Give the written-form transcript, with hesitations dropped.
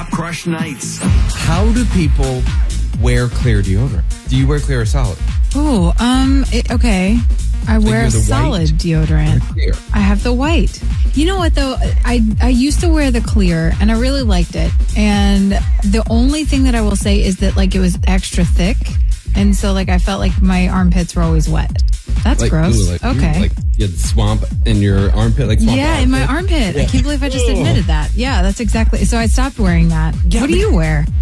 Top Crush Nights. How do people wear clear deodorant? Do you wear clear or solid? Oh, okay. I wear you're the solid white deodorant. Clear. I have the white. You know what though? I used to wear the clear and I really liked it. And the only thing that I will say is that like it was extra thick. And so like I felt like my armpits were always wet. That's Like, gross. ooh, Okay. Like you had swamp in your armpit, like swamp. Yeah, in my armpit. I can't believe I just admitted that. Yeah, that's exactly. So I stopped wearing that. What do you wear?